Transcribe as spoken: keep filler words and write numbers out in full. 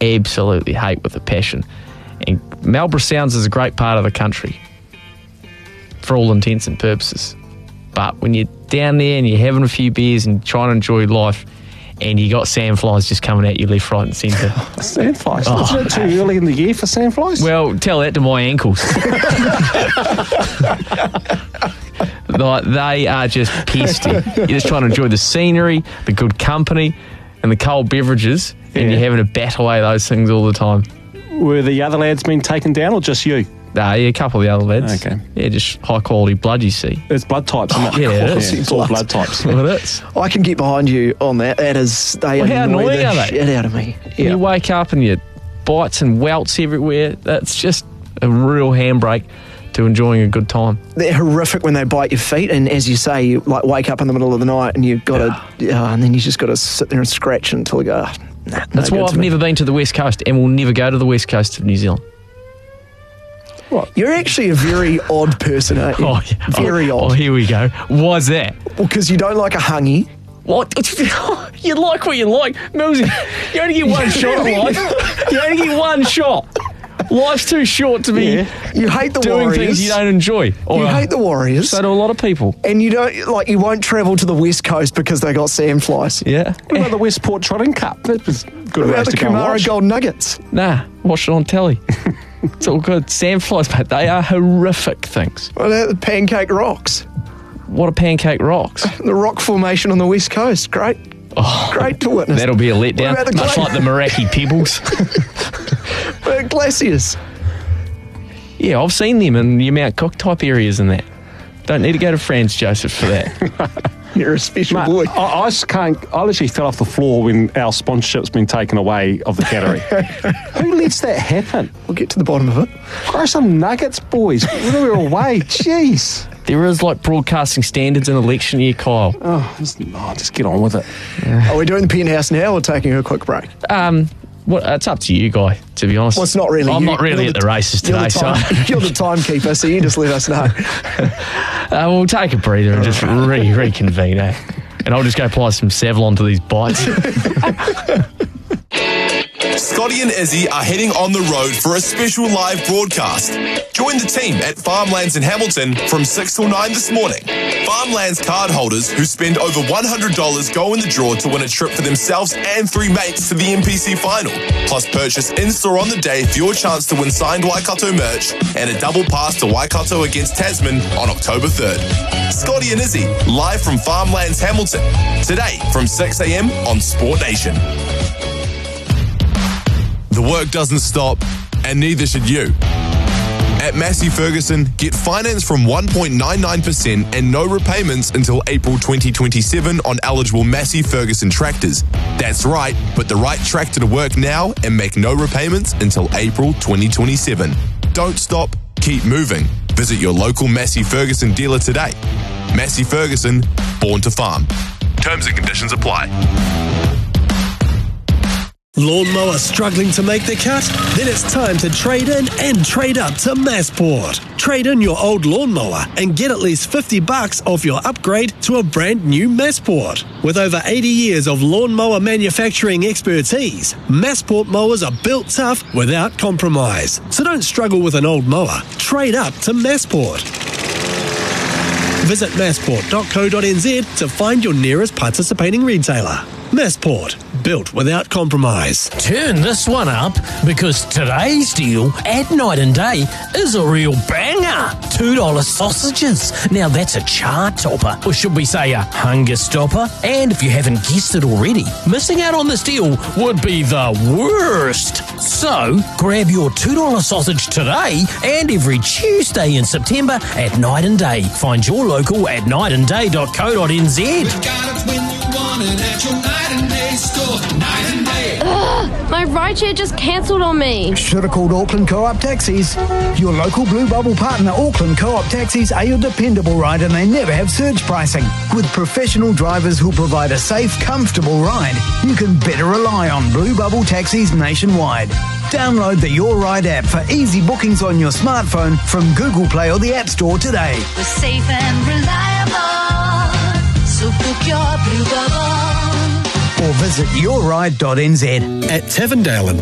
absolutely hate with a passion. And Marlborough Sounds is a great part of the country for all intents and purposes. But when you're down there and you're having a few beers and trying to enjoy life, and you got sandflies just coming at you left, right and centre. Sandflies? Oh, Isn't it too mate. early in the year for sandflies? Well, tell that to my ankles. Like, they are just pesty. You're just trying to enjoy the scenery, the good company, and the cold beverages, and Yeah. you're having to bat away those things all the time. Were the other lads being taken down or just you? Nah, yeah, a couple of the other lads. Okay. Yeah, just high quality blood, you see. It's blood types, isn't it? Yeah, it is. Yeah, it's all blood types. Well, it is. I can get behind you on that. That is, they Well, how annoy annoying the are they? shit out of me. You Yeah. wake up and you bites and welts everywhere. That's just a real handbrake to enjoying a good time. They're horrific when they bite your feet, and as you say, you like wake up in the middle of the night and you've got to, yeah, and then you just got to sit there and scratch until you go. Oh, nah, no That's good why to I've me. never been to the West Coast and will never go to the West Coast of New Zealand. You're actually a very odd person, aren't you? Oh, yeah. Very oh, odd. Oh, here we go. Why's that? Well, because you don't like a hungy. What? You like what you like. Millsy, you only get one shot at life. You only get one shot. Life's too short to be Yeah. You hate the doing Warriors. things you don't enjoy. Or, You hate the Warriors. So do a lot of people. And you don't like you won't travel to the West Coast because they got sandflies. Yeah. What about the Westport Trotting Cup? That was a good What race about the to go and Kumara watch. Gold Nuggets? Nah, watch it on telly. It's all good. Sandflies, mate, they are horrific things. What about the Pancake Rocks? What are pancake rocks? The rock formation on the West Coast. Great. Oh, Great to witness. that'll be a What letdown. about the Much gla- like the Meraki Pebbles. What about glaciers? Yeah, I've seen them in the Mount Cook type areas and that. Don't need to go to Franz Joseph for that. You're a special Mate, boy. I, I just can't. I literally fell off the floor when our sponsorship's been taken away of the cattery. Who lets that happen? We'll get to the bottom of it. Grow some nuggets, boys. We're away. Jeez. There is like broadcasting standards in election year, Kyle. Oh, just, oh, just get on with it. Are we doing the penthouse now or taking a quick break? Um, what, it's up to you, Guy, to be honest. Well, it's not really. I'm you. not really You're at the races you're today, the so time, you're the timekeeper, so you just let us know. uh, we'll take a breather and just re- reconvene, eh? And I'll just go apply some Savlon to these bites. Scotty and Izzy are heading on the road for a special live broadcast. Join the team at Farmlands in Hamilton from six till nine this morning. Farmlands card holders who spend over one hundred dollars go in the draw to win a trip for themselves and three mates to the M P C final. Plus purchase in-store on the day for your chance to win signed Waikato merch and a double pass to Waikato against Tasman on October third. Scotty and Izzy, live from Farmlands Hamilton. Today from six a.m. on Sport Nation. The work doesn't stop, and neither should you. At Massey Ferguson, get finance from one point nine nine percent and no repayments until April twenty twenty-seven on eligible Massey Ferguson tractors. That's right, put the right tractor to work now and make no repayments until April twenty twenty-seven. Don't stop, keep moving. Visit your local Massey Ferguson dealer today. Massey Ferguson, born to farm. Terms and conditions apply. Lawnmower struggling to make the cut? Then it's time to trade in and trade up to Massport. Trade in your old lawnmower and get at least fifty bucks off your upgrade to a brand new Massport. With over eighty years of lawnmower manufacturing expertise, Massport mowers are built tough without compromise. So don't struggle with an old mower. Trade up to Massport. Visit massport dot co dot n z to find your nearest participating retailer. Massport, built without compromise. Turn this one up because today's deal at Night and Day is a real banger. two dollar sausages. Now that's a chart topper, or should we say a hunger stopper? And if you haven't guessed it already, missing out on this deal would be the worst. So grab your two dollar sausage today and every Tuesday in September at Night and Day. Find your local at night and day dot co dot n z. Ugh, my rideshare just cancelled on me. Should have called Auckland Co-op Taxis. Your local Blue Bubble partner, Auckland Co-op Taxis, are your dependable ride and they never have surge pricing. With professional drivers who'll provide a safe, comfortable ride, you can better rely on Blue Bubble Taxis nationwide. Download the Your Ride app for easy bookings on your smartphone from Google Play or the App Store today. We're safe and reliable, so book your Blue Bubble. Or visit your ride dot n z. At Tavendale and